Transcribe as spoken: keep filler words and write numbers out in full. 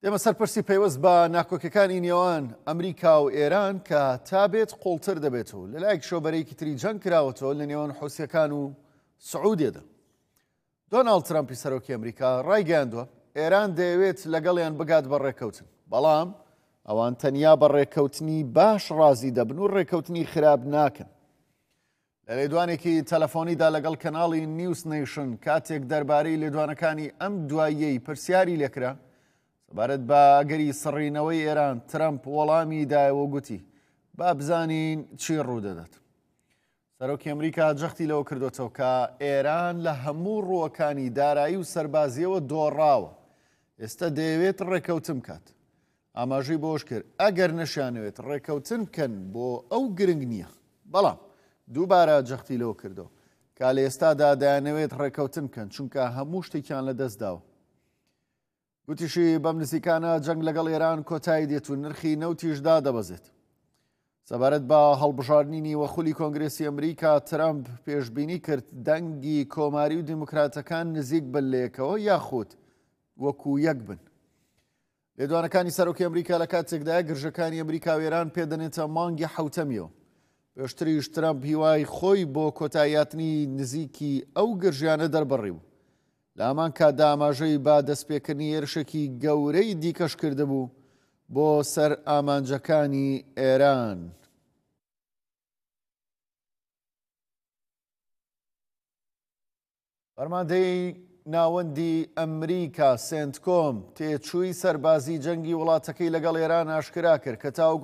ئێمە سەرپرسی پەیوەست بە ناکۆکەکانی نێوان ئەمریکا و ئێران کە تابێت قوڵتر دەبێتەوە لەلایەک شۆبەرەیەکی تری جەنگ کراوەتەوە لە نێوان حوسیەکان و سعودێدا. دۆناڵد ترامپی سەرۆکی ئەمریکا ڕایگەیاندووە ئێران دەیەوێت لەگەڵیان بگات بە ڕێکەوتن، بەڵام ئەوان تەنیا بە ڕێکەوتنی باش ڕازی دەبن و ڕێکەوتنی خراپ ناکەن. لە لێدوانێکی تەلەفۆنیدا لەگەڵ کەناڵی نیوس نیشن کاتێک دەربارەی لێدوانەکانی ئەم دواییەی پرسیاری لێکرا سەبارەت بە ئەگەری سڕینەوەی ئێران، ترامپ وەڵامی دایەوە گوتی با بزانین چی ڕوودەدات. سەرۆکی ئەمریکا جەختی لەوە کردوێتەوە کە ئێران لە هەموو ڕووەکانی دارایی و سەربازیەوە دۆڕاوە، ئێستا دەیەوێت ڕێکەوتن بکات. ئاماژەی بۆش کرد ئەگەر نەشانەوێت ڕێکەوتن بکەن بۆ ئەو گرنگ نییە. بەڵام دووبارە جەختی لەوە کردەوە کە لە ئێستادا دەیانەوێت ڕێکەوتن بکەن چونکە هەموو شتێکیان لەدەستداوە. گوتیشی بەم نزیکانە جەنگ لەگەڵ ئێران کۆتایی دێت و نرخی نەوتیشدا دەبەزێت. سەبارەت بە هەڵبژاردنینی وەخولی کۆنگرێسی ئەمریکا، ترامپ پێشبینی کرد دەنگی کۆماری و دیموکراتەکان نزیک بن لەیەکەوە یاخود وەکو یەک بن. لێدوانەکانی سەرۆکی ئەمریکا لە کاتێکدا گرژەکانی ئەمریکا و ئێران پێدەنێتە مانگی حوتەمیەوە. پێشتریش ترامپ هیوای خۆی بۆ کۆتاییاتنی نزیکی ئەو گرژیانە دەربڕی بوو. لە هەمان کاتدا ئاماژەی با دەستپێکردنی هێرشێکی گەورەی دیکەش کردهبوو بۆ سەر ئامانجەکانی ئێران. فەرماندەی ناوەندی ئەمریکا سێنتکۆم تێچووی سەربازی جەنگی وڵاتەکەی لەگەڵ ئێران ئاشکرا کرد کە تاوەکو